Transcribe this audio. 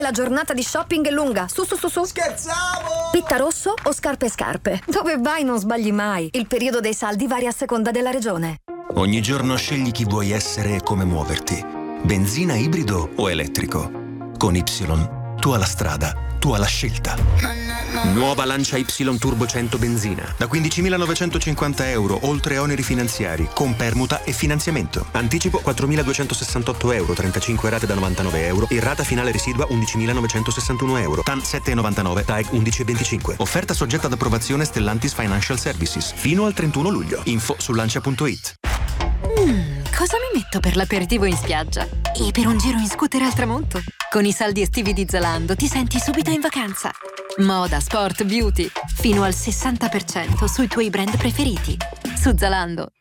La giornata di shopping è lunga. Su. Scherzavo! Pitta rosso o scarpe? Dove vai non sbagli mai. Il periodo dei saldi varia a seconda della regione. Ogni giorno scegli chi vuoi essere e come muoverti. Benzina, ibrido o elettrico. Con Y, tu hai la strada, tu hai la scelta. Nuova Lancia Y Turbo 100 benzina. Da 15.950 euro, oltre oneri finanziari, con permuta e finanziamento. Anticipo 4.268 euro, 35 rate da 99 euro e rata finale residua 11.961 euro. TAN 7,99, TAEG 11,25. Offerta soggetta ad approvazione Stellantis Financial Services. Fino al 31 luglio. Info su lancia.it. Cosa mi metto per l'aperitivo in spiaggia? E per un giro in scooter al tramonto? Con i saldi estivi di Zalando ti senti subito in vacanza. Moda, sport, beauty, fino al 60% sui tuoi brand preferiti. Su Zalando